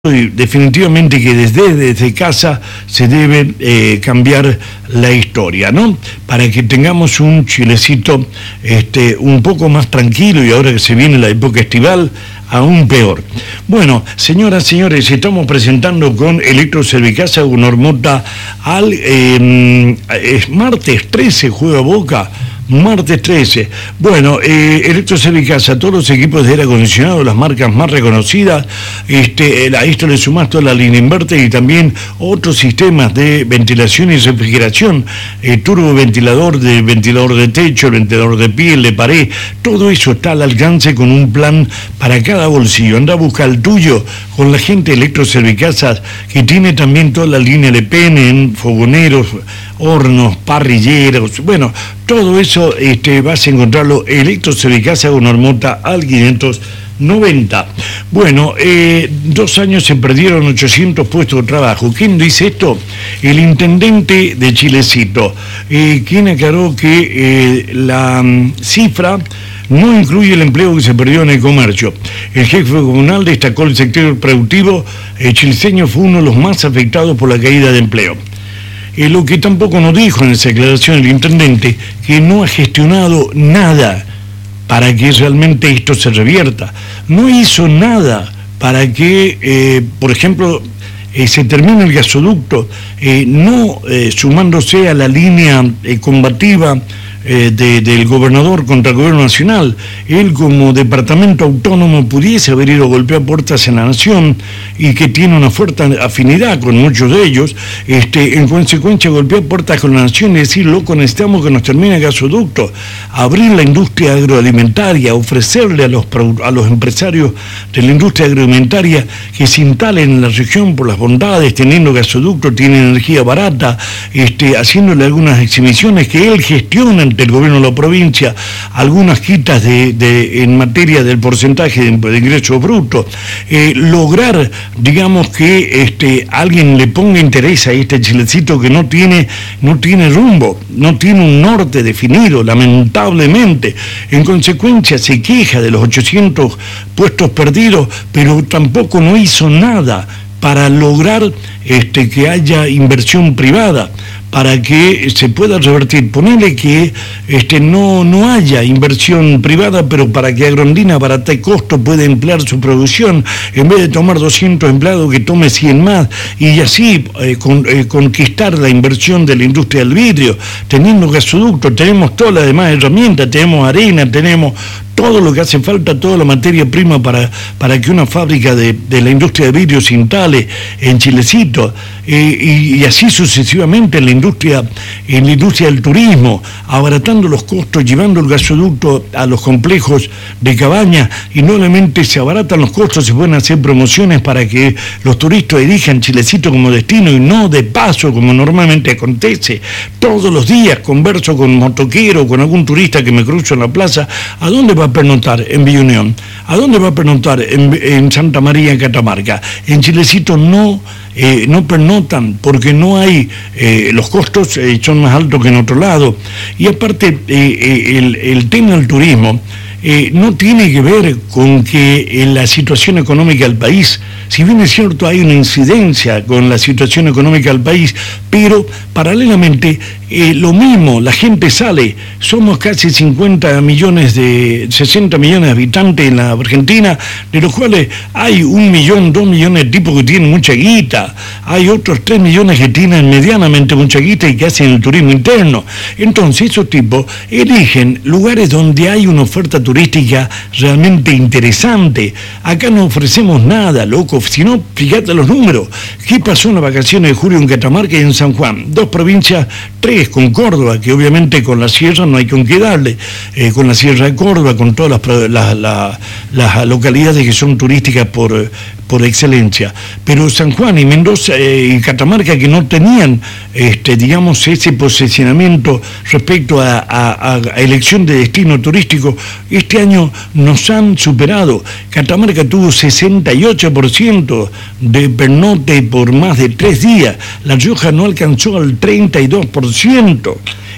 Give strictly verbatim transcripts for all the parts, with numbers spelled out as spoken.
Y definitivamente que desde, desde casa se debe eh, cambiar la historia, ¿no? Para que tengamos un Chilecito este, un poco más tranquilo, y ahora que se viene la época estival, aún peor. Bueno, señoras, señores, estamos presentando con Electroservicasa Unormota al eh, es martes trece, juega Boca. Martes trece. Bueno, eh, Electroservicasa, todos los equipos de aire acondicionado, las marcas más reconocidas, este, a esto le sumás toda la línea inverter y también otros sistemas de ventilación y refrigeración, eh, turboventilador, de ventilador de techo, el ventilador de piel, de pared, todo eso está al alcance con un plan para cada bolsillo. Anda a buscar el tuyo con la gente de Electroservicasa, que tiene también toda la línea de penen, fogoneros, hornos, parrilleros, bueno, todo eso este, vas a encontrarlo Electroservicasa Unormota al quinientos noventa. Bueno, eh, dos años se perdieron ochocientos puestos de trabajo. ¿Quién dice esto? El intendente de Chilecito, eh, quien aclaró que eh, la um, cifra no incluye el empleo que se perdió en el comercio. El jefe comunal destacó el sector productivo eh, chileseño fue uno de los más afectados por la caída de empleo. Eh, lo que tampoco nos dijo en esa declaración el intendente, que no ha gestionado nada para que realmente esto se revierta. No hizo nada para que, eh, por ejemplo, eh, se termine el gasoducto, eh, no eh, sumándose a la línea eh, combativa Eh, de, del gobernador contra el gobierno nacional. Él, como departamento autónomo, pudiese haber ido a golpear puertas en la nación, y que tiene una fuerte afinidad con muchos de ellos, este, en consecuencia golpear puertas con la nación y decir: loco, necesitamos que nos termine el gasoducto, abrir la industria agroalimentaria, ofrecerle a los, a los empresarios de la industria agroalimentaria que se instalen en la región por las bondades, teniendo gasoducto, tienen energía barata, este, haciéndole algunas exhibiciones que él gestiona ante el gobierno de la provincia, algunas quitas de, de, en materia del porcentaje de, de ingreso bruto, eh, lograr, digamos, que este, alguien le ponga interés a este Chilecito que no tiene, no tiene rumbo, no tiene un norte definido, lamentablemente. En consecuencia se queja de los ochocientos puestos perdidos, pero tampoco no hizo nada para lograr este, que haya inversión privada, para que se pueda revertir. Ponele que este, no, no haya inversión privada, pero para que Agrondina barate costo pueda emplear su producción, en vez de tomar doscientos empleados, que tome cien más, y así eh, con, eh, conquistar la inversión de la industria del vidrio. Teniendo gasoducto, tenemos todas las demás herramientas, tenemos arena, tenemos todo lo que hace falta, toda la materia prima para, para que una fábrica de, de la industria de vidrio se instale en Chilecito, eh, y, y así sucesivamente en la industria, en la industria del turismo, abaratando los costos, llevando el gasoducto a los complejos de cabaña, y no solamente se abaratan los costos, se pueden hacer promociones para que los turistas elijan Chilecito como destino y no de paso, como normalmente acontece. Todos los días converso con motoquero, con algún turista que me cruzo en la plaza: ¿a dónde va a pernoctar? En Villa Unión. ¿A dónde va a pernoctar? En, en Santa María, en Catamarca. En Chilecito no, eh, no pernotan, porque no hay, eh, los costos eh, son más altos que en otro lado. Y aparte, eh, eh, el, el tema del turismo Eh, no tiene que ver con que en la situación económica del país, si bien es cierto hay una incidencia con la situación económica del país, pero paralelamente eh, lo mismo, la gente sale, somos casi cincuenta millones de, sesenta millones de habitantes en la Argentina, de los cuales hay un millón, dos millones de tipos que tienen mucha guita, hay otros tres millones que tienen medianamente mucha guita y que hacen el turismo interno. Entonces esos tipos eligen lugares donde hay una oferta turística turística realmente interesante. Acá no ofrecemos nada, loco, si no, fíjate los números. ¿Qué pasó en las vacaciones de julio en Catamarca y en San Juan? Dos provincias, tres con Córdoba, que obviamente con la sierra no hay con qué darle, eh, con la sierra de Córdoba, con todas las, las, las, las localidades que son turísticas por, por excelencia. Pero San Juan y Mendoza eh, y Catamarca, que no tenían, este, digamos, ese posicionamiento respecto a, a, a elección de destino turístico, este año nos han superado. Catamarca tuvo sesenta y ocho por ciento de pernote por más de tres días. La Rioja no alcanzó al treinta y dos por ciento.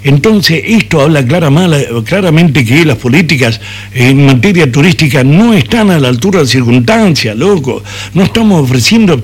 Entonces, esto habla clara, mala, claramente que las políticas en materia turística no están a la altura de circunstancias, loco. No estamos ofreciendo